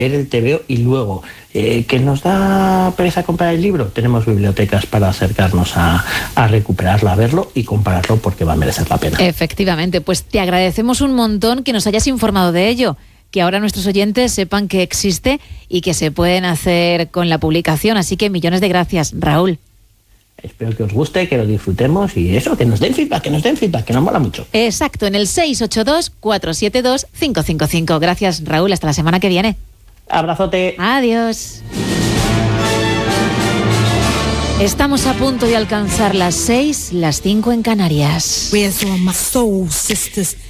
el TVO y luego que nos da pereza comprar el libro, tenemos bibliotecas para acercarnos a recuperarlo, a verlo y compararlo porque va a merecer la pena. Efectivamente, pues te agradecemos un montón que nos hayas informado de ello, que ahora nuestros oyentes sepan que existe y que se pueden hacer con la publicación, así que millones de gracias, Raúl. Espero que os guste, que lo disfrutemos y eso, que nos den feedback, que nos mola mucho. Exacto, en el 682-472-555. Gracias, Raúl, hasta la semana que viene. Abrazote. Adiós. Estamos a punto de alcanzar las 6, las 5 en Canarias.